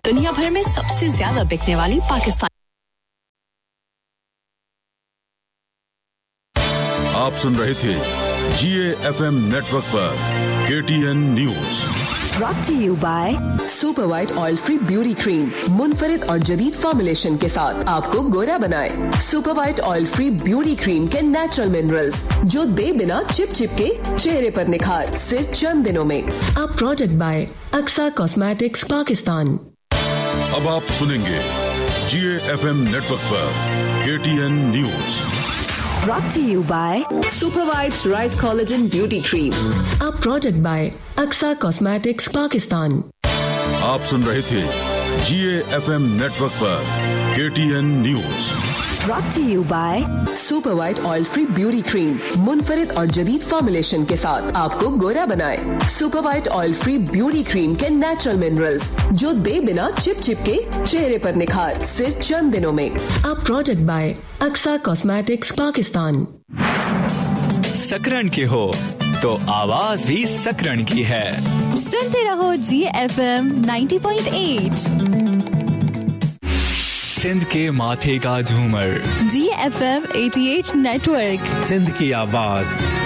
दुनिया भर में सबसे ज्यादा बिकने वाली पाकिस्तान। आप सुन रहे थे GAFM नेटवर्क पर KTN news. Brought to you by super white oil free beauty cream मुनफरिद और जदीद फॉर्मुलेशन के साथ आपको गोरा बनाए। Super white oil free beauty cream के नेचुरल मिनरल्स जो दे बिना चिप चिप के चेहरे पर निखार सिर्फ चंद दिनों में। अब product bye Aqsa cosmetics Pakistan. अब आप सुनेंगे GAFM नेटवर्क पर KTN news. Brought to you by super white rice collagen beauty cream. अब product bye Aqsa cosmetics Pakistan. आप सुन रहे थे GAFM नेटवर्क पर KTN news. Brought to you by super white oil free beauty cream मुनफरिद और जदीद formulation के साथ आपको गोरा बनाए। Super white oil free beauty cream के नेचुरल मिनरल्स जो दे बिना चिप चिप के चेहरे पर निखार सिर्फ चंद दिनों में। अब product bye Aqsa cosmetics Pakistan. सकरन के हो तो आवाज भी सकरन की है। सुनते रहो GFM 90.8 सिंध के माथे का झूमर। GFM 88 network. सिंध की आवाज